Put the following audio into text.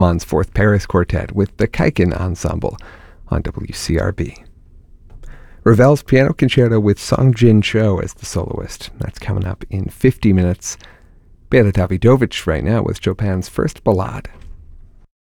Mann's Fourth Paris Quartet with the Kaiken Ensemble on WCRB. Ravel's Piano Concerto with Song Jin Cho as the soloist. That's coming up in 50 minutes. Bela Davidovich right now with Chopin's First Ballade.